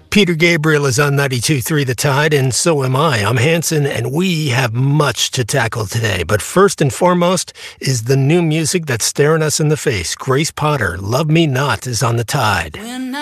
Peter Gabriel is on 92.3 The Tide, and so am I. I'm Hanson, and we have much to tackle today. But first and foremost is the new music that's staring us in the face. Grace Potter, Love Me Not, is on The Tide.